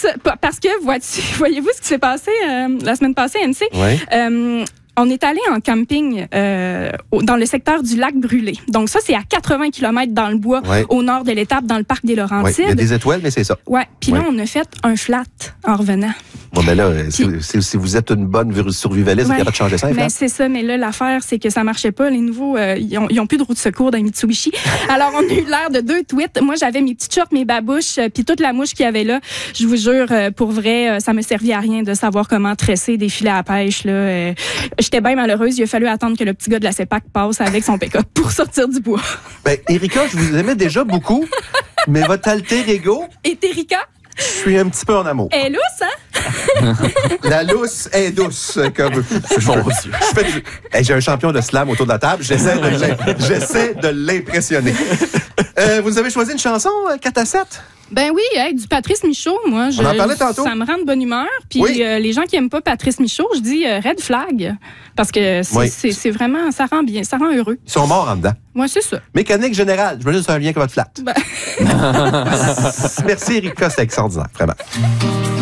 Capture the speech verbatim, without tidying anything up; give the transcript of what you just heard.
ça, parce que, voyez-vous ce qui s'est passé euh, la semaine passée à N C? Oui. Euh, On est allé en camping euh, dans le secteur du lac Brûlé. Donc ça, c'est à quatre-vingts kilomètres dans le bois, ouais. au nord de l'étape, dans le parc des Laurentides. Ouais. Il y a des étoiles, mais c'est ça. Ouais. Puis ouais. là, on a fait un flat en revenant. Bon, ben là, Puis, si, si, si vous êtes une bonne survivaliste, ouais, vous avez de changer ça, mais c'est ça, mais là, l'affaire, c'est que ça marchait pas. Les nouveaux, euh, ils, ont, ils ont plus de roue de secours dans les Mitsubishi. Alors, on a eu l'air de deux tweets. Moi, j'avais mes petites shorts, mes babouches, euh, puis toute la mouche qu'il y avait là. Je vous jure, euh, pour vrai, euh, ça me servait à rien de savoir comment tresser des filets à pêche. Là. Euh, j'étais bien malheureuse. Il a fallu attendre que le petit gars de la C E P A C passe avec son pick-up pour sortir du bois. Ben, Erika, je vous aimais déjà beaucoup, mais votre alter ego... Et Erika? Je suis un petit peu en amour. Elle est lousse, hein? La lousse est douce. Comme... Je, Mon Dieu. Je fais du... hey, j'ai un champion de slam autour de la table. J'essaie de, l'im... J'essaie de l'impressionner. Euh, vous avez choisi une chanson, quatre à sept? Ben oui, hey, du Patrice Michaud, moi, je, On en parlait tantôt. Ça me rend de bonne humeur. Puis oui. euh, les gens qui aiment pas Patrice Michaud, je dis euh, red flag, parce que c'est, oui. c'est, c'est vraiment, ça rend bien, ça rend heureux. Ils sont morts en dedans. Moi, c'est ça. Mécanique générale, je me dis c'est un lien avec votre flat. Ben... Merci Erika, c'est extraordinaire, vraiment.